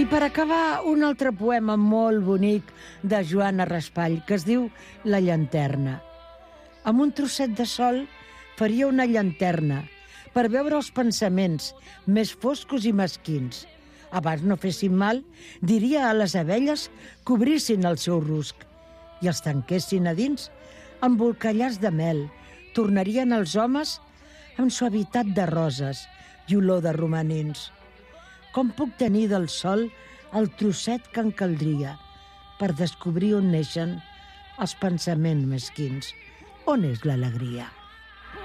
I per acabar, un altre poema molt bonic de Joana Raspall, que es diu La llanterna. Amb un trosset de sol faria una llanterna per veure els pensaments més foscos i mesquins. Abans no fessin mal, diria a les abelles que obrissin el seu rusc i els tanquessin a dins embolcallats de mel. Tornarien els homes amb suavitat de roses i olor de romanins. Com puc tenir del sol el trosset que em caldria per descobrir on neixen els pensaments mesquins? On és l'alegria?